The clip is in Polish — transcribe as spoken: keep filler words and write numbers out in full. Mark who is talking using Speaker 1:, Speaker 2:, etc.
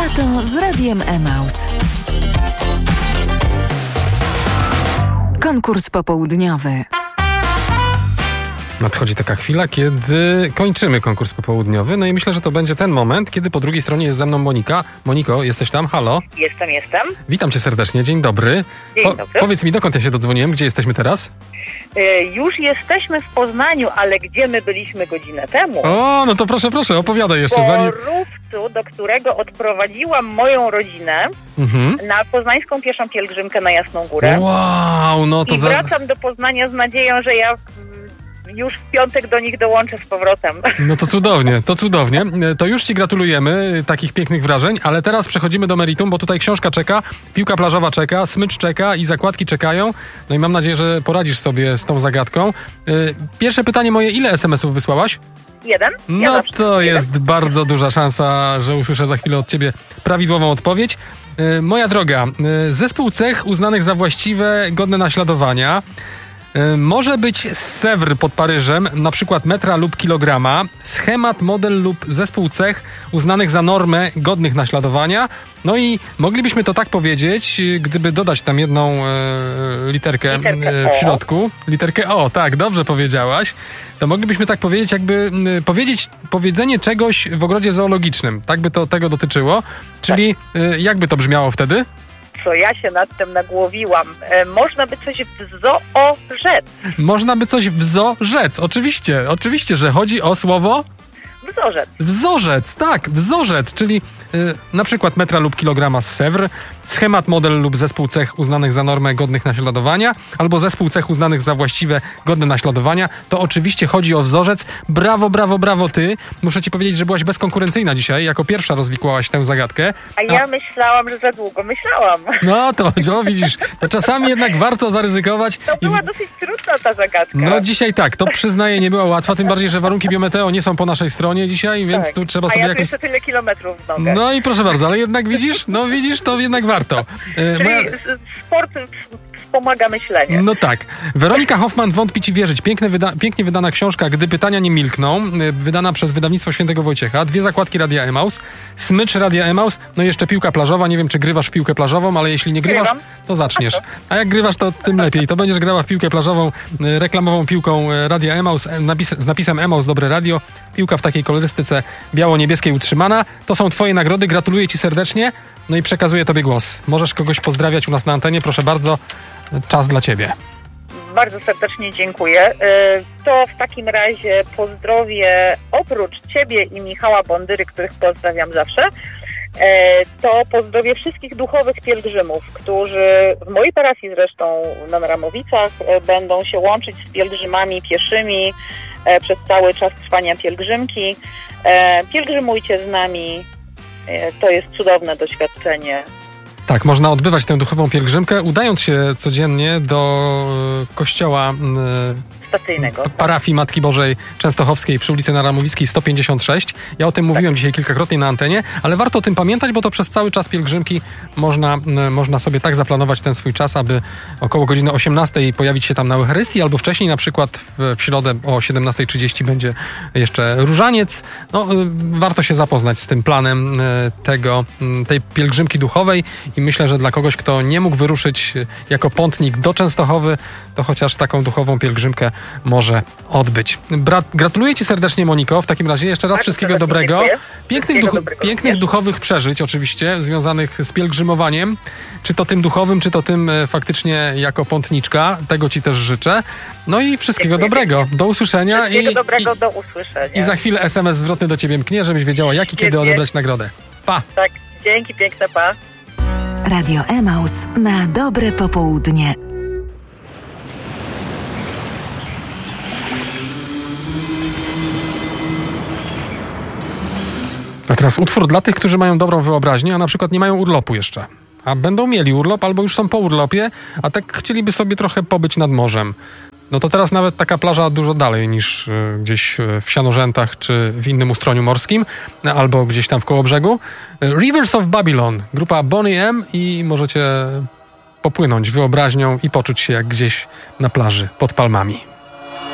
Speaker 1: Lato z Radiem Emaus. Konkurs popołudniowy.
Speaker 2: Nadchodzi taka chwila, kiedy kończymy konkurs popołudniowy. No i myślę, że to będzie ten moment, kiedy po drugiej stronie jest ze mną Monika. Moniko, jesteś tam? Halo?
Speaker 3: Jestem, jestem.
Speaker 2: Witam cię serdecznie, dzień dobry.
Speaker 3: Dzień
Speaker 2: po-
Speaker 3: dobry.
Speaker 2: Powiedz mi, dokąd ja się dodzwoniłem? Gdzie jesteśmy teraz?
Speaker 3: E, już jesteśmy w Poznaniu, ale gdzie my byliśmy godzinę temu?
Speaker 2: O, no to proszę, proszę, opowiadaj jeszcze
Speaker 3: W
Speaker 2: zanim...
Speaker 3: Borówcu, do którego odprowadziłam moją rodzinę
Speaker 2: Mhm.
Speaker 3: na poznańską pieszą pielgrzymkę na Jasną Górę.
Speaker 2: Wow, no to
Speaker 3: I
Speaker 2: za...
Speaker 3: wracam do Poznania z nadzieją, że ja mm, już w piątek do nich dołączę z powrotem.
Speaker 2: No to cudownie, to cudownie. To już ci gratulujemy takich pięknych wrażeń, ale teraz przechodzimy do meritum, bo tutaj książka czeka, piłka plażowa czeka, smycz czeka i zakładki czekają. No i mam nadzieję, że poradzisz sobie z tą zagadką. Yy, Pierwsze pytanie moje, ile es em esów wysłałaś?
Speaker 3: Jeden? Ja
Speaker 2: No
Speaker 3: zawsze
Speaker 2: to
Speaker 3: jeden.
Speaker 2: jest bardzo duża szansa, że usłyszę za chwilę od ciebie prawidłową odpowiedź. Yy, Moja droga, yy, zespół cech uznanych za właściwe, godne naśladowania. Yy, Może być Sewr pod Paryżem, na przykład metra lub kilograma, schemat, model lub zespół cech uznanych za normę, godnych naśladowania. No i moglibyśmy to tak powiedzieć, yy, gdyby dodać tam jedną yy, literkę,
Speaker 3: Literkę
Speaker 2: yy, w
Speaker 3: O.
Speaker 2: środku. Literkę O, tak, dobrze powiedziałaś. To moglibyśmy tak powiedzieć, jakby yy, powiedzieć powiedzenie czegoś w ogrodzie zoologicznym. Tak by to tego dotyczyło. Czyli yy, jakby to brzmiało wtedy?
Speaker 3: Co ja się nad tym nagłowiłam. E, można by coś w zoo rzec.
Speaker 2: Można by coś w zoo rzec. Oczywiście, oczywiście, że chodzi o słowo
Speaker 3: Wzorzec.
Speaker 2: wzorzec. Tak, wzorzec, czyli y, na przykład metra lub kilograma z Sewr, schemat, model lub zespół cech uznanych za normę godnych naśladowania, albo zespół cech uznanych za właściwe, godne naśladowania. To oczywiście chodzi o wzorzec. Brawo, brawo, brawo ty. Muszę ci powiedzieć, że byłaś bezkonkurencyjna dzisiaj. Jako pierwsza rozwikłałaś tę zagadkę.
Speaker 3: A ja myślałam, że za długo myślałam.
Speaker 2: No to, o, widzisz, to czasami jednak warto zaryzykować.
Speaker 3: To
Speaker 2: I-
Speaker 3: była dosyć trudna ta zagadka.
Speaker 2: No dzisiaj tak, to przyznaję, nie była łatwa, tym bardziej, że warunki biometeo nie są po naszej stronie dzisiaj, więc
Speaker 3: Tak.
Speaker 2: tu trzeba
Speaker 3: A
Speaker 2: sobie
Speaker 3: ja tu
Speaker 2: jakoś...
Speaker 3: jeszcze tyle kilometrów w nogę.
Speaker 2: No i proszę bardzo, ale jednak widzisz, no widzisz, to jednak warto. E,
Speaker 3: Czyli
Speaker 2: moja...
Speaker 3: s- sport wspomaga myślenie.
Speaker 2: No tak. Weronika Hoffman, Wątpi ci wierzyć. Piękne wyda... Pięknie wydana książka Gdy pytania nie milkną, e, wydana przez wydawnictwo Świętego Wojciecha. Dwie zakładki Radia Emaus, smycz Radia Emaus, no i jeszcze piłka plażowa. Nie wiem, czy grywasz w piłkę plażową, ale jeśli nie grywasz,
Speaker 3: Grywam.
Speaker 2: to zaczniesz. A jak grywasz, to tym lepiej. To będziesz grała w piłkę plażową, e, reklamową piłką e, Radia Emaus, e, napis... z napisem Emaus Dobre Radio. Piłka w takiej kolorystyce biało-niebieskiej utrzymana. To są twoje nagrody. Gratuluję ci serdecznie. No i przekazuję tobie głos. Możesz kogoś pozdrawiać u nas na antenie. Proszę bardzo, czas dla ciebie.
Speaker 3: Bardzo serdecznie dziękuję. E, To w takim razie pozdrowię oprócz ciebie i Michała Bondyry, których pozdrawiam zawsze, e, to pozdrowię wszystkich duchowych pielgrzymów, którzy w mojej parafii zresztą na Mramowicach e, będą się łączyć z pielgrzymami pieszymi e, przez cały czas trwania pielgrzymki. E, Pielgrzymujcie z nami. E, To jest cudowne doświadczenie.
Speaker 2: Tak, można odbywać tę duchową pielgrzymkę, udając się codziennie do e, kościoła e,
Speaker 3: Stacyjnego.
Speaker 2: parafii Matki Bożej Częstochowskiej przy ulicy Naramowickiej sto pięćdziesiąt sześć. Ja o tym mówiłem dzisiaj kilkakrotnie na antenie, ale warto o tym pamiętać, bo to przez cały czas pielgrzymki można, e, można sobie tak zaplanować ten swój czas, aby około godziny osiemnastej pojawić się tam na Eucharystii, albo wcześniej, na przykład w, w środę o siedemnasta trzydzieści będzie jeszcze różaniec. No, e, warto się zapoznać z tym planem e, tego, m, tej pielgrzymki duchowej i myślę, że dla kogoś, kto nie mógł wyruszyć e, jako pątnik do Częstochowy, to chociaż taką duchową pielgrzymkę może odbyć. Brat, gratuluję ci serdecznie, Moniko. W takim razie jeszcze raz
Speaker 3: Bardzo
Speaker 2: wszystkiego
Speaker 3: serdecznie
Speaker 2: dobrego.
Speaker 3: dziękuję.
Speaker 2: Pięknych,
Speaker 3: Wszystkiego
Speaker 2: duch,
Speaker 3: dobrego
Speaker 2: pięknych
Speaker 3: również.
Speaker 2: duchowych przeżyć oczywiście, związanych z pielgrzymowaniem. Czy to tym duchowym, czy to tym e, faktycznie jako pątniczka. Tego ci też życzę. No i wszystkiego
Speaker 3: Dziękuję
Speaker 2: dobrego. Do usłyszenia.
Speaker 3: Wszystkiego
Speaker 2: i,
Speaker 3: dobrego,
Speaker 2: i,
Speaker 3: do usłyszenia.
Speaker 2: I za chwilę es em es zwrotny do ciebie mknie, żebyś wiedziała, jak i kiedy
Speaker 3: Świetnie.
Speaker 2: odebrać nagrodę. Pa!
Speaker 3: Tak, dzięki piękne, pa.
Speaker 1: Radio Emaus na dobre popołudnie.
Speaker 2: A teraz utwór dla tych, którzy mają dobrą wyobraźnię, a na przykład nie mają urlopu jeszcze. A będą mieli urlop, albo już są po urlopie, a tak chcieliby sobie trochę pobyć nad morzem. No to teraz nawet taka plaża dużo dalej niż y, gdzieś y, w Sianorzętach czy w innym ustroniu morskim, no, albo gdzieś tam w Kołobrzegu. Y, Rivers of Babylon, grupa Boney M i możecie popłynąć wyobraźnią i poczuć się jak gdzieś na plaży pod palmami.